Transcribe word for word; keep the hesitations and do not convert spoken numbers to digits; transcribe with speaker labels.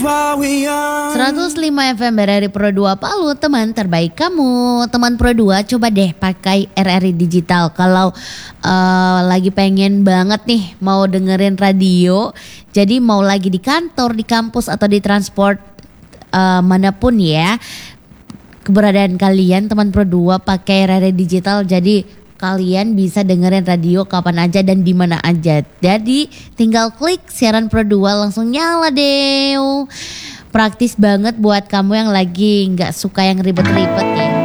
Speaker 1: seratus lima F M R R I Pro dua Palu, teman terbaik kamu. Teman Pro dua, coba deh pakai R R I Digital. Kalau uh, lagi pengen banget nih mau dengerin radio, jadi mau lagi di kantor, di kampus atau di transport uh, manapun ya, keberadaan kalian teman Pro dua pakai R R I Digital, jadi kalian bisa dengerin radio kapan aja dan di mana aja. Jadi tinggal klik siaran Pro dua langsung nyala deh. Praktis banget buat kamu yang lagi nggak suka yang ribet-ribet ya.